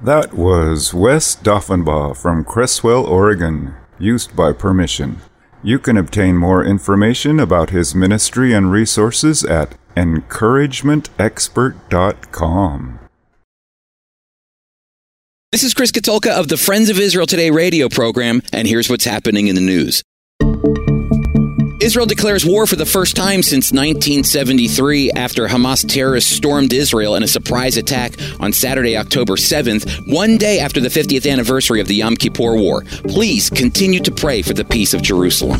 That was Wes Doffenbaugh from Creswell, Oregon, used by permission. You can obtain more information about his ministry and resources at encouragementexpert.com. This is Chris Katulka of the Friends of Israel Today radio program, and here's what's happening in the news. Israel declares war for the first time since 1973 after Hamas terrorists stormed Israel in a surprise attack on Saturday, October 7th, one day after the 50th anniversary of the Yom Kippur War. Please continue to pray for the peace of Jerusalem.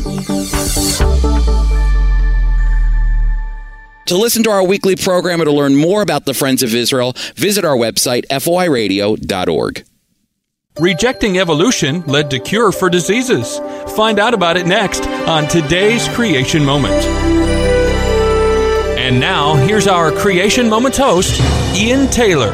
To listen to our weekly program or to learn more about the Friends of Israel, visit our website, foiradio.org. Rejecting evolution led to cure for diseases. Find out about it next on today's Creation Moment. And now, here's our Creation Moments host, Ian Taylor.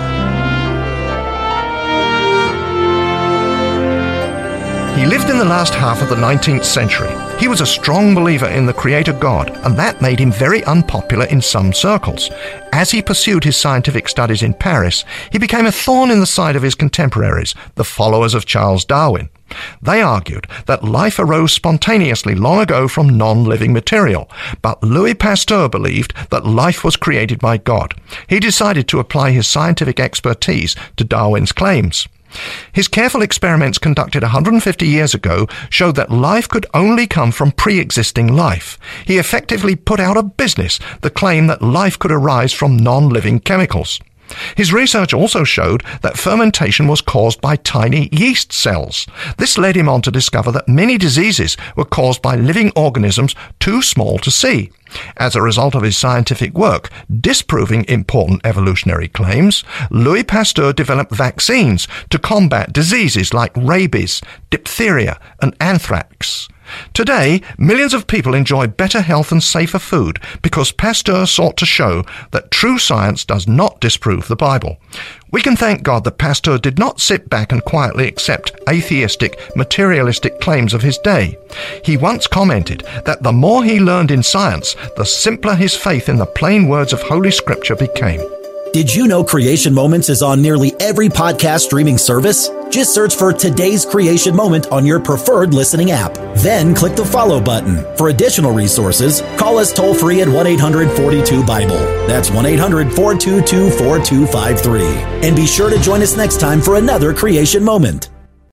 He lived in the last half of the 19th century. He was a strong believer in the Creator God, and that made him very unpopular in some circles. As he pursued his scientific studies in Paris, he became a thorn in the side of his contemporaries, the followers of Charles Darwin. They argued that life arose spontaneously long ago from non-living material, but Louis Pasteur believed that life was created by God. He decided to apply his scientific expertise to Darwin's claims. His careful experiments conducted 150 years ago showed that life could only come from pre-existing life. He effectively put out of business the claim that life could arise from non-living chemicals. His research also showed that fermentation was caused by tiny yeast cells. This led him on to discover that many diseases were caused by living organisms too small to see. As a result of his scientific work, disproving important evolutionary claims, Louis Pasteur developed vaccines to combat diseases like rabies, diphtheria, and anthrax. Today, millions of people enjoy better health and safer food because Pasteur sought to show that true science does not disprove the Bible. We can thank God that Pasteur did not sit back and quietly accept atheistic, materialistic claims of his day. He once commented that the more he learned in science, the simpler his faith in the plain words of Holy Scripture became. Did you know Creation Moments is on nearly every podcast streaming service? Just search for Today's Creation Moment on your preferred listening app. Then click the follow button. For additional resources, call us toll-free at 1-800-42-BIBLE. That's 1-800-422-4253. And be sure to join us next time for another Creation Moment.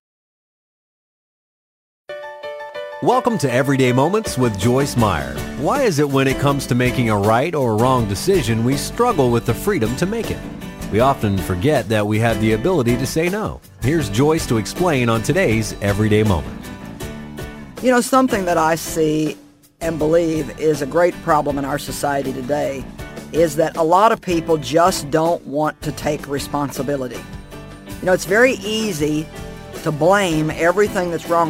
Welcome to Everyday Moments with Joyce Meyer. Why is it when it comes to making a right or wrong decision, we struggle with the freedom to make it? We often forget that we have the ability to say no. Here's Joyce to explain on today's Everyday Moment. You know, something that I see and believe is a great problem in our society today is that a lot of people just don't want to take responsibility. You know, it's very easy to blame everything that's wrong